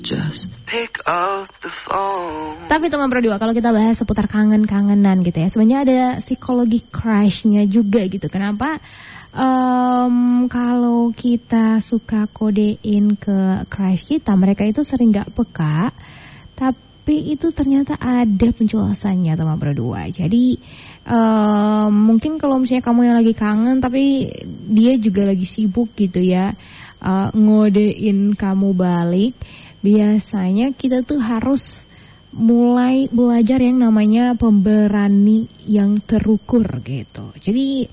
Just pick up the phone. Tapi teman berdua, kalau kita bahas seputar kangen-kangenan gitu ya, sebenarnya ada psikologi crush-nya juga gitu. Kenapa? Kalau kita suka kodein ke crush kita, mereka itu sering gak peka, tapi itu ternyata ada penjelasannya teman berdua. Jadi mungkin kalau misalnya kamu yang lagi kangen, tapi dia juga lagi sibuk gitu ya, ngodein kamu balik, biasanya kita tuh harus mulai belajar yang namanya pemberani yang terukur gitu. Jadi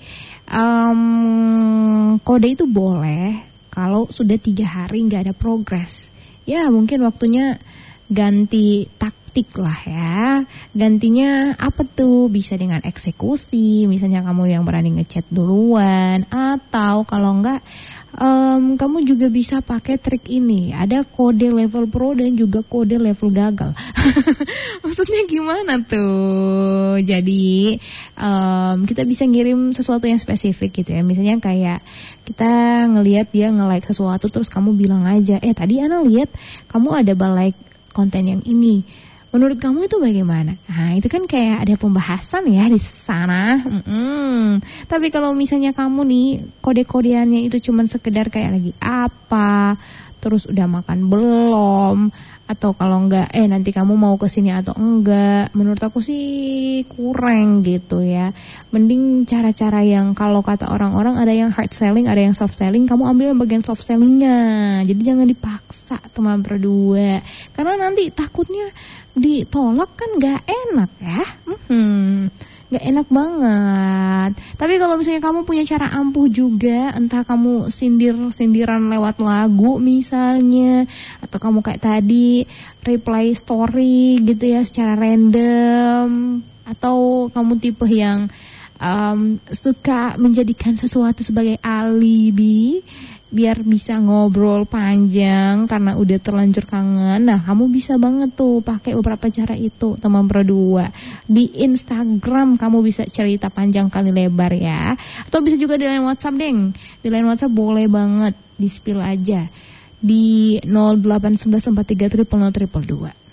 kode itu boleh kalau sudah 3 hari nggak ada progres. Ya mungkin waktunya ganti taktik lah ya. Gantinya apa tuh? Bisa dengan eksekusi, misalnya kamu yang berani ngechat duluan, atau kalau enggak kamu juga bisa pakai trik ini. Ada kode level pro dan juga kode level gagal. Maksudnya gimana tuh? Jadi kita bisa ngirim sesuatu yang spesifik gitu ya. Misalnya kayak kita ngelihat dia nge-like sesuatu, terus kamu bilang aja, tadi Ana lihat kamu ada like konten yang ini. Menurut kamu itu bagaimana? Nah, itu kan kayak ada pembahasan ya di sana. Tapi kalau misalnya kamu nih kode-kodeannya itu cuman sekedar kayak lagi apa, terus udah makan belum, atau kalau enggak nanti kamu mau kesini atau enggak, menurut aku sih kurang gitu ya. Mending cara-cara yang kalau kata orang-orang ada yang hard selling, ada yang soft selling, kamu ambil yang bagian soft sellingnya. Jadi jangan dipaksa teman berdua, karena nanti takutnya ditolak kan gak enak ya. Gak enak banget. Tapi kalau misalnya kamu punya cara ampuh juga, entah kamu sindiran lewat lagu misalnya, atau kamu kayak tadi reply story gitu ya secara random, atau kamu tipe yang suka menjadikan sesuatu sebagai alibi biar bisa ngobrol panjang karena udah terlanjur kangen. Nah, kamu bisa banget tuh pakai beberapa cara itu teman berdua. Di Instagram kamu bisa cerita panjang kali lebar ya. Atau bisa juga di line WhatsApp, Deng. Di line WhatsApp boleh banget di-spill aja di 081143000022.